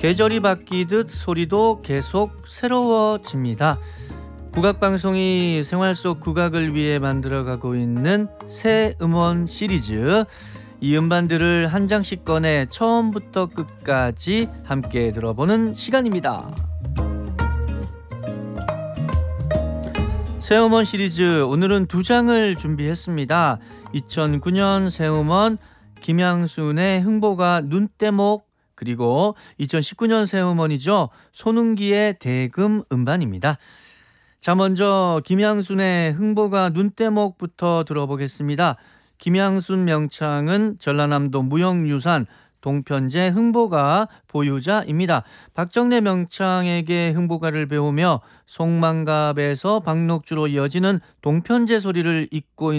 계절이 바뀌듯 소리도 계속 새로워집니다. 국악방송이 생활 속 국악을 위해 만들어가고 있는 새 음원 시리즈, 이 음반들을 한 장씩 꺼내 처음부터 끝까지 함께 들어보는 시간입니다. 새 음원 시리즈, 오늘은 두 장을 준비했습니다. 2009년 새 음원 김양순의 흥보가 눈대목, 그리고 2019년 새 음원이죠, 손흥기의 대금 음반입니다. 자, 먼저 김양순의 흥보가 눈대목부터 들어보겠습니다. 김양순 명창은 전라남도 무형유산 동편제 흥보가 보유자입니다. 박정래 명창에게 흥보가를 배우며 송만갑에서 박록주로 이어지는 동편제 소리를 잇고 있는